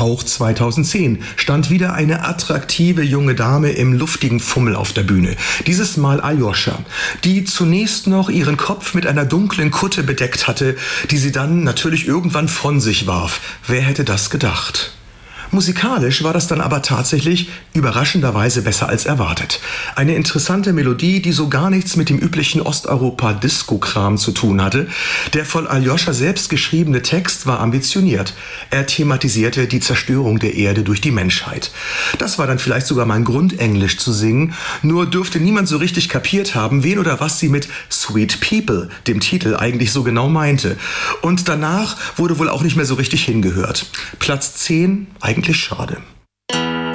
Auch 2010 stand wieder eine attraktive junge Dame im luftigen Fummel auf der Bühne. Dieses Mal Aljoscha, die zunächst noch ihren Kopf mit einer dunklen Kutte bedeckt hatte, die sie dann natürlich irgendwann von sich warf. Wer hätte das gedacht? Musikalisch war das dann aber tatsächlich überraschenderweise besser als erwartet. Eine interessante Melodie, die so gar nichts mit dem üblichen Osteuropa-Disco-Kram zu tun hatte. Der von Aljoscha selbst geschriebene Text war ambitioniert. Er thematisierte die Zerstörung der Erde durch die Menschheit. Das war dann vielleicht sogar mein Grund, Englisch zu singen. Nur dürfte niemand so richtig kapiert haben, wen oder was sie mit Sweet People, dem Titel, eigentlich so genau meinte. Und danach wurde wohl auch nicht mehr so richtig hingehört. Platz 10, eigentlich schade.